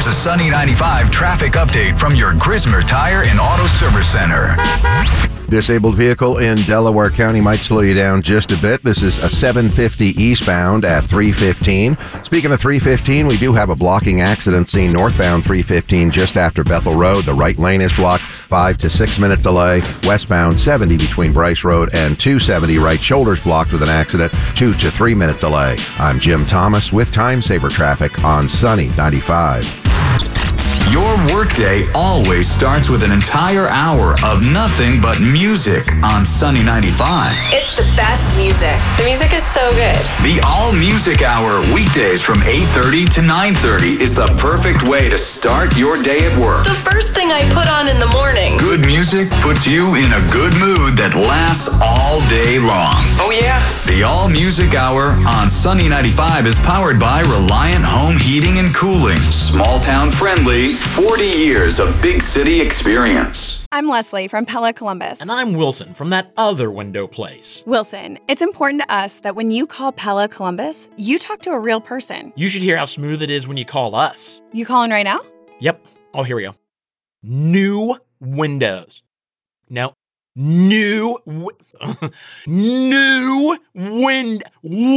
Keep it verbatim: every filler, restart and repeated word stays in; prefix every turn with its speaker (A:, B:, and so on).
A: Here's a Sunny ninety-five traffic update from your Grismer Tire and Auto Service Center.
B: Disabled vehicle in Delaware County might slow you down just a bit. This is a seven fifty eastbound at three fifteen. Speaking of three fifteen, we do have a blocking accident scene northbound three fifteen just after Bethel Road. The right lane is blocked. Five to six minute delay. Westbound seventy between Bryce Road and two seventy. Right shoulder's blocked with an accident. Two to three minute delay. I'm Jim Thomas with Time Saver Traffic on Sunny ninety-five.
A: Your workday always starts with an entire hour of nothing but music on Sunny ninety-five.
C: It's the best music.
D: The music is so good.
A: The All Music Hour weekdays from eight thirty to nine thirty is the perfect way to start your day at work.
C: The first thing I put on in the morning.
A: Good music puts you in a good mood that lasts all day long.
E: Oh yeah?
A: The All Music Hour on Sunny ninety-five is powered by Reliant Home Heating and Cooling. Small town friendly, forty years of big city experience.
F: I'm Leslie from Pella Columbus.
E: And I'm Wilson from that other window place.
F: Wilson, it's important to us that when you call Pella Columbus, you talk to a real person.
E: You should hear how smooth it is when you call us.
F: You calling right now?
E: Yep. Oh, here we go. New windows. No. New. W- new wind.